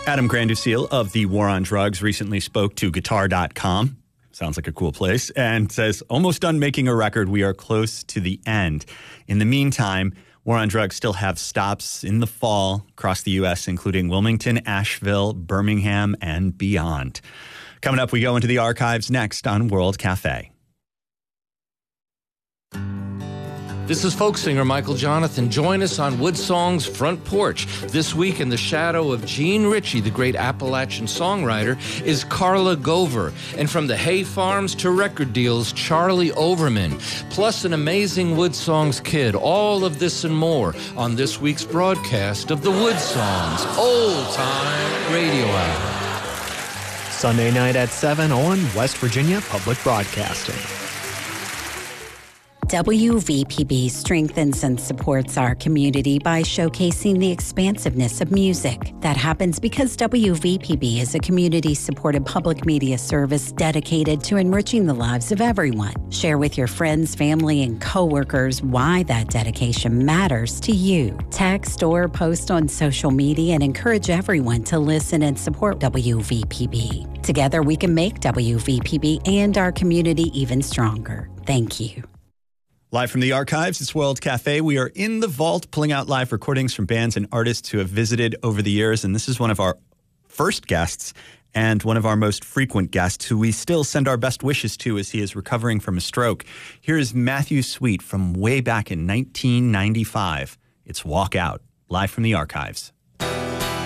Adam Granduciel of the War on Drugs recently spoke to Guitar.com. Sounds like a cool place. And says, almost done making a record. We are close to the end. In the meantime, War on Drugs still have stops in the fall across the U.S., including Wilmington, Asheville, Birmingham, and beyond. Coming up, we go into the archives next on World Cafe. This is folk singer Michael Jonathan. Join us on Woodsong's Front Porch. This week, in the shadow of Gene Ritchie, the great Appalachian songwriter, is Carla Gover. And from the hay farms to record deals, Charlie Overman. Plus an amazing Woodsongs kid. All of this and more on this week's broadcast of the Woodsongs Old Time Radio Hour. Sunday night at 7 on West Virginia Public Broadcasting. WVPB strengthens and supports our community by showcasing the expansiveness of music. That happens because WVPB is a community-supported public media service dedicated to enriching the lives of everyone. Share with your friends, family, and coworkers why that dedication matters to you. Text or post on social media and encourage everyone to listen and support WVPB. Together, we can make WVPB and our community even stronger. Thank you. Live from the archives, it's World Cafe. We are in the vault pulling out live recordings from bands and artists who have visited over the years. And this is one of our first guests and one of our most frequent guests who we still send our best wishes to as he is recovering from a stroke. Here is Matthew Sweet from way back in 1995. It's Walk Out, live from the archives.